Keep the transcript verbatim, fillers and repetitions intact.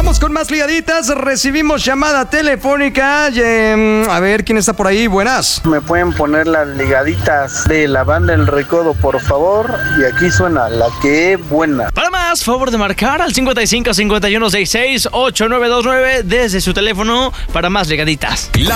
Vamos con más ligaditas. Recibimos llamada telefónica. Eh, a ver, ¿quién está por ahí? Buenas. ¿Me pueden poner las ligaditas de la banda El Recodo, por favor? Y aquí suena La Que Buena. Para más, favor de marcar al cincuenta y cinco, cincuenta y uno, sesenta y seis, ochenta y nueve veintinueve desde su teléfono para más ligaditas.